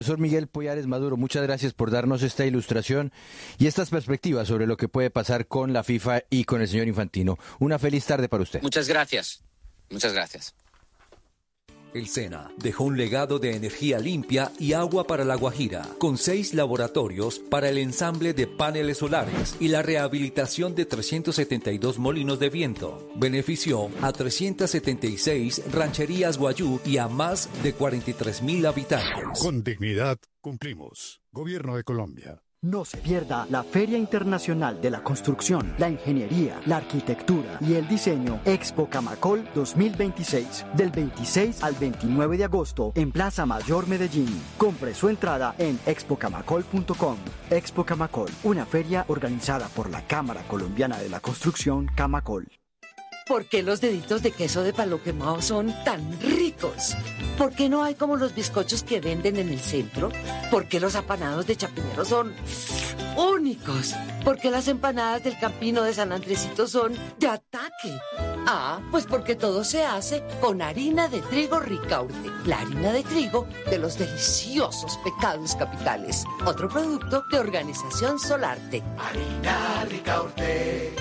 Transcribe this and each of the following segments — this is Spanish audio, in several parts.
Profesor Miguel Poyares Maduro, muchas gracias por darnos esta ilustración y estas perspectivas sobre lo que puede pasar con la FIFA y con el señor Infantino. Una feliz tarde para usted. Muchas gracias. Muchas gracias. El SENA dejó un legado de energía limpia y agua para La Guajira, con 6 laboratorios para el ensamble de paneles solares y la rehabilitación de 372 molinos de viento. Benefició a 376 rancherías guayú y a más de 43,000 habitantes. Con dignidad cumplimos. Gobierno de Colombia. No se pierda la Feria Internacional de la Construcción, la Ingeniería, la Arquitectura y el Diseño Expo Camacol 2026, del 26 al 29 de agosto en Plaza Mayor Medellín. Compre su entrada en expocamacol.com. Expo Camacol, una feria organizada por la Cámara Colombiana de la Construcción, Camacol. ¿Por qué los deditos de queso de palo quemado son tan ricos? ¿Por qué no hay como los bizcochos que venden en el centro? ¿Por qué los apanados de Chapinero son únicos? ¿Por qué las empanadas del Campino de San Andresito son de ataque? Ah, pues porque todo se hace con harina de trigo Ricaurte, la harina de trigo de los deliciosos Pecados Capitales. Otro producto de Organización Solarte. Harina Ricaurte.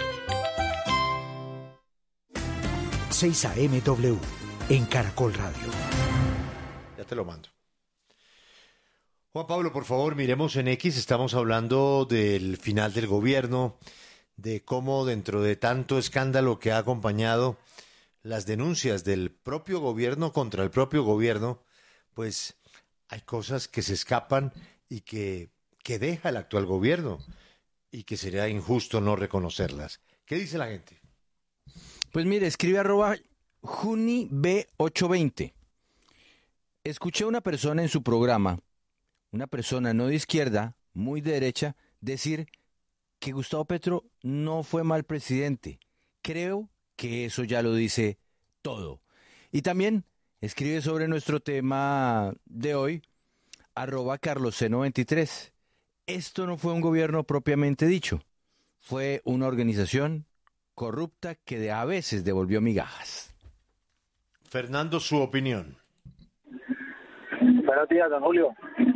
6 AMW en Caracol Radio. Ya te lo mando. Juan Pablo, por favor, miremos en X. Estamos hablando del final del gobierno, de cómo dentro de tanto escándalo que ha acompañado las denuncias del propio gobierno contra el propio gobierno, pues hay cosas que se escapan y que deja el actual gobierno y que sería injusto no reconocerlas. ¿Qué dice la gente? Pues mire, escribe @JuniB820. Escuché a una persona en su programa, una persona no de izquierda, muy de derecha, decir que Gustavo Petro no fue mal presidente. Creo que eso ya lo dice todo. Y también escribe sobre nuestro tema de hoy, @CarlosC93. Esto no fue un gobierno propiamente dicho, fue una organización corrupta que a veces devolvió migajas. Fernando, su opinión. Buenos días, don Julio.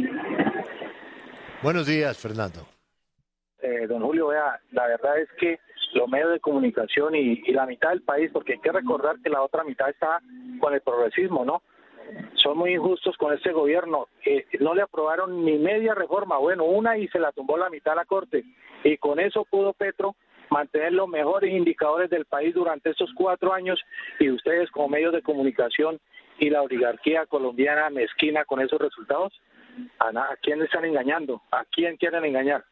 Buenos días, Fernando. Don Julio, vea, la verdad es que los medios de comunicación y la mitad del país, porque hay que recordar que la otra mitad está con el progresismo, ¿no? Son muy injustos con este gobierno. No le aprobaron ni media reforma, bueno, una y se la tumbó la mitad a la Corte. Y con eso pudo Petro mantener los mejores indicadores del país durante estos 4 años, y ustedes como medios de comunicación y la oligarquía colombiana mezquina con esos resultados, ¿a quién están engañando? ¿A quién quieren engañar?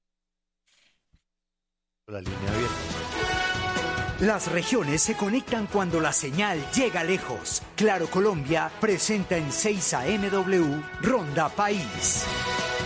La línea abierta. Las regiones se conectan cuando la señal llega lejos. Claro Colombia presenta en 6 AMW Ronda País.